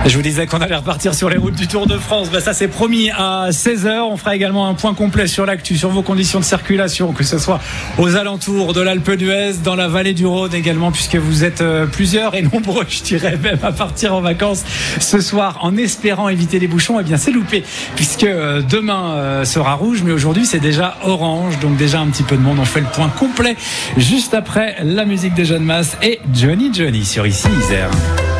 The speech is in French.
Je vous disais qu'on allait repartir sur les routes du Tour de France. Ça c'est promis à 16h. On fera également un point complet sur l'actu, sur vos conditions de circulation, que ce soit aux alentours de l'Alpe d'Huez, dans la vallée du Rhône également, puisque vous êtes plusieurs et nombreux, je dirais même, à partir en vacances ce soir en espérant éviter les bouchons. Eh bien c'est loupé, puisque demain sera rouge, mais aujourd'hui c'est déjà orange, donc déjà un petit peu de monde. On fait le point complet juste après la musique de Jeanne Masse et Johnny sur ici Isère.